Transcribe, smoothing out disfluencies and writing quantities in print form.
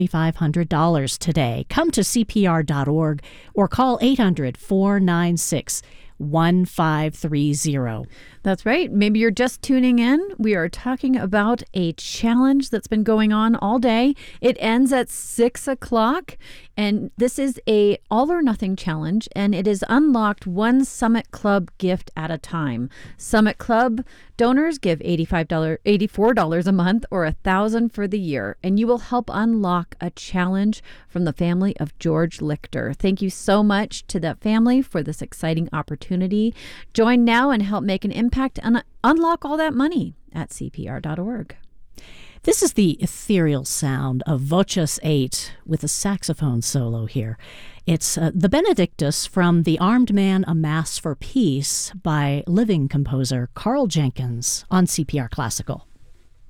$2,500 today. Come to CPR.org or call 800-496-1530. That's right. Maybe you're just tuning in. We are talking about a challenge that's been going on all day. It ends at 6 o'clock, and this is a all or nothing challenge, and it is unlocked one Summit Club gift at a time. Summit Club donors give $84 a month or $1,000 for the year, and you will help unlock a challenge from the family of George Lichter. Thank you so much to that family for this exciting opportunity. Join now and help make an impact and unlock all that money at CPR.org. This is the ethereal sound of Voces 8 with a saxophone solo here. It's the Benedictus from The Armed Man, A Mass for Peace by living composer Carl Jenkins on CPR Classical.